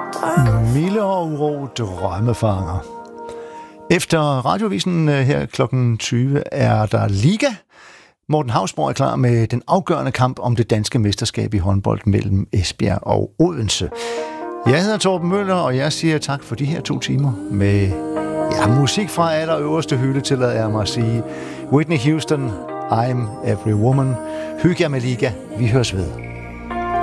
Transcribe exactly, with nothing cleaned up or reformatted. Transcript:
Milde og uro, drømmefanger. Efter radiovisen her klokken tyve er der Liga. Morten Hausborg er klar med den afgørende kamp om det danske mesterskab i håndbold mellem Esbjerg og Odense. Jeg hedder Torben Møller, og jeg siger tak for de her to timer med ja, musik fra allerøverste hylde, tillader jeg mig at sige. Whitney Houston, I'm Every Woman. Hygge jer med Liga. Vi høres ved.